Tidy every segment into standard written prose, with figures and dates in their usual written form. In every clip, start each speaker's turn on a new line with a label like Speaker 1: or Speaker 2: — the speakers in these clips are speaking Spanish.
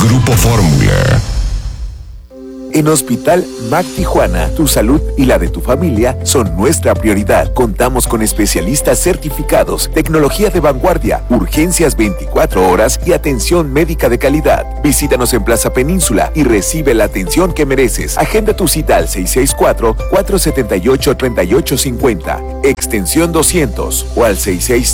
Speaker 1: Grupo Fórmula.
Speaker 2: En Hospital MAC Tijuana, tu salud y la de tu familia son nuestra prioridad. Contamos con especialistas certificados, tecnología de vanguardia, urgencias 24 horas y atención médica de calidad. Visítanos en Plaza Península y recibe la atención que mereces. Agenda tu cita al 664-478-3850, extensión 200 o al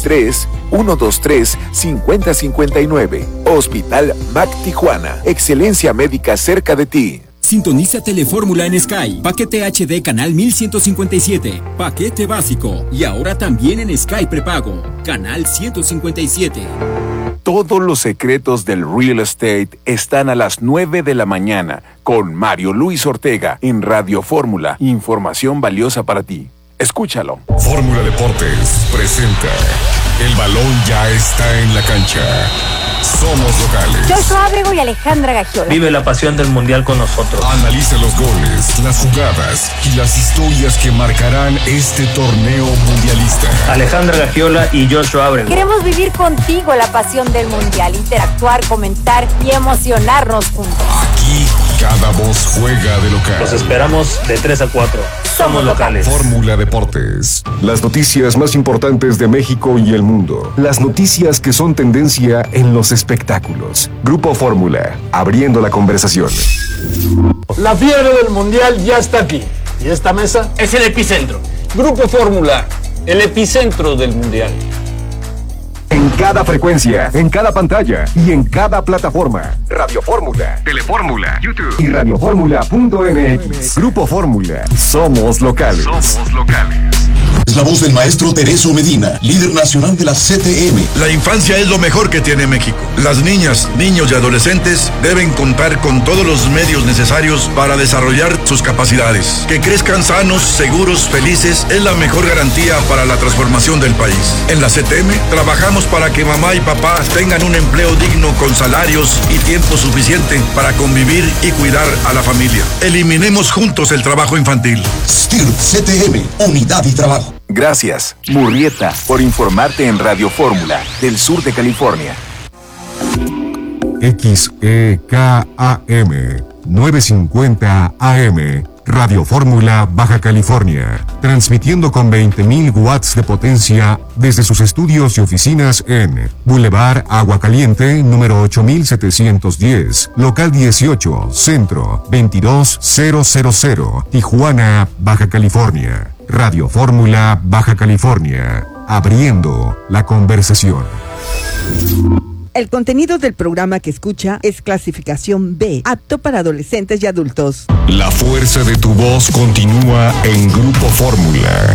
Speaker 2: 663-123-5059. Hospital MAC Tijuana, excelencia médica cerca de ti.
Speaker 3: Sintoniza Telefórmula en Sky. Paquete HD canal 1157. Paquete básico. Y ahora también en Sky prepago. Canal 157.
Speaker 2: Todos los secretos del real estate están a las 9 de la mañana con Mario Luis Ortega en Radio Fórmula. Información valiosa para ti. Escúchalo.
Speaker 1: Fórmula Deportes presenta El balón ya está en la cancha. Somos locales.
Speaker 4: Joshua Ábrego y Alejandra Gagiola.
Speaker 5: Vive la pasión del mundial con nosotros.
Speaker 1: Analiza los goles, las jugadas y las historias que marcarán este torneo mundialista.
Speaker 5: Alejandra Gagiola y Joshua Ábrego.
Speaker 4: Queremos vivir contigo la pasión del mundial, interactuar, comentar y emocionarnos juntos.
Speaker 1: Aquí cada voz juega de local.
Speaker 5: Los esperamos de 3 a 4. Somos locales.
Speaker 1: Fórmula Deportes. Las noticias más importantes de México y el mundo. Las noticias que son tendencia en los espectáculos. Grupo Fórmula, abriendo la conversación.
Speaker 6: La fiebre del mundial ya está aquí. Y esta mesa es el epicentro. Grupo Fórmula, el epicentro del mundial.
Speaker 1: En cada frecuencia, en cada pantalla y en cada plataforma. Radio Fórmula, Telefórmula, YouTube y radioformula.mx. Grupo Fórmula. Somos locales. Somos locales.
Speaker 7: Es la voz del maestro Tereso Medina, líder nacional de la CTM.
Speaker 8: La infancia es lo mejor que tiene México. Las niñas, niños y adolescentes deben contar con todos los medios necesarios para desarrollar sus capacidades. Que crezcan sanos, seguros, felices es la mejor garantía para la transformación del país. En la CTM trabajamos para que mamá y papá tengan un empleo digno con salarios y tiempo suficiente para convivir y cuidar a la familia. Eliminemos juntos el trabajo infantil.
Speaker 7: STIRT CTM, unidad y trabajo.
Speaker 2: Gracias, Murrieta, por informarte en Radio Fórmula, del sur de California.
Speaker 1: XEKAM 950 AM, Radio Fórmula, Baja California, transmitiendo con 20.000 watts de potencia desde sus estudios y oficinas en Boulevard Agua Caliente, número 8710, local 18, centro 22000, Tijuana, Baja California. Radio Fórmula, Baja California, abriendo la conversación.
Speaker 9: El contenido del programa que escucha es clasificación B, apto para adolescentes y adultos.
Speaker 1: La fuerza de tu voz continúa en Grupo Fórmula.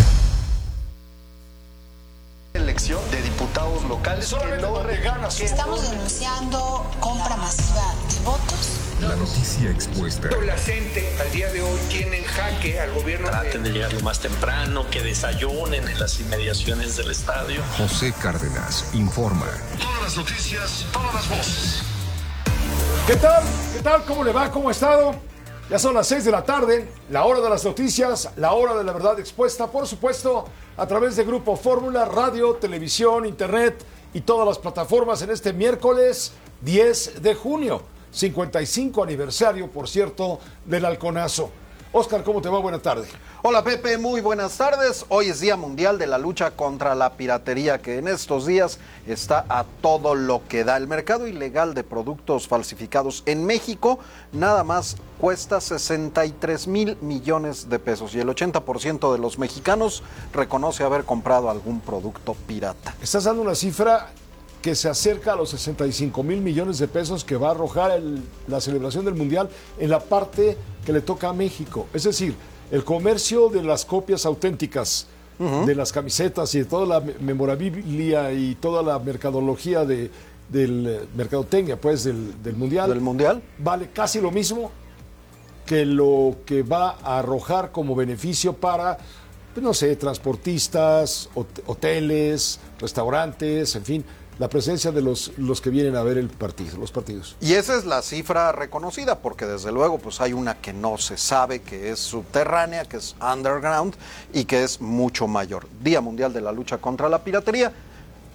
Speaker 10: Elección de diputados locales que no regalan.
Speaker 11: Estamos denunciando compra masiva de votos.
Speaker 1: La noticia expuesta.
Speaker 12: La gente al día de hoy tiene en jaque al gobierno.
Speaker 13: Traten de llegar lo más temprano, que desayunen en las inmediaciones del estadio.
Speaker 1: José Cárdenas informa.
Speaker 10: Todas las noticias, todas las voces.
Speaker 6: ¿Qué tal? ¿Qué tal? ¿Cómo le va? ¿Cómo ha estado? Ya son las 6 de la tarde, la hora de las noticias, la hora de la verdad expuesta, por supuesto, a través de Grupo Fórmula, radio, televisión, internet y todas las plataformas en este miércoles 10 de junio. 55 aniversario, por cierto, del Halconazo. Oscar, ¿cómo te va? Buenas tardes.
Speaker 14: Hola Pepe, muy buenas tardes. Hoy es Día Mundial de la Lucha contra la Piratería, que en estos días está a todo lo que da. El mercado ilegal de productos falsificados en México nada más cuesta 63,000 millones de pesos y el 80% de los mexicanos reconoce haber comprado algún producto pirata.
Speaker 6: Estás dando una cifra que se acerca a los 65,000 millones de pesos que va a arrojar la celebración del Mundial en la parte que le toca a México. Es decir, el comercio de las copias auténticas, de las camisetas y de toda la memorabilia y toda la mercadología del mercadotecnia, pues, del Mundial.
Speaker 14: ¿Del Mundial?
Speaker 6: Vale casi lo mismo que lo que va a arrojar como beneficio para, pues, no sé, transportistas, hoteles, restaurantes, en fin, la presencia de los que vienen a ver los partidos.
Speaker 14: Y esa es la cifra reconocida, porque desde luego pues hay una que no se sabe, que es subterránea, que es underground y que es mucho mayor. Día Mundial de la Lucha contra la Piratería.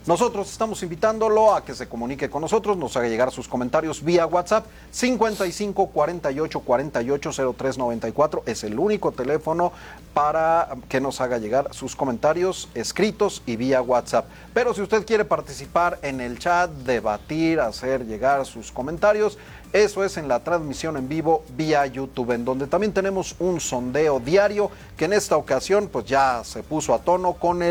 Speaker 14: Nosotros estamos invitándolo a que se comunique con nosotros, nos haga llegar sus comentarios vía WhatsApp 55 48 48 03 94. Es el único teléfono para que nos haga llegar sus comentarios escritos y vía WhatsApp. Pero si usted quiere participar en el chat, debatir, hacer llegar sus comentarios, eso es en la transmisión en vivo vía YouTube, en donde también tenemos un sondeo diario que en esta ocasión pues ya se puso a tono con el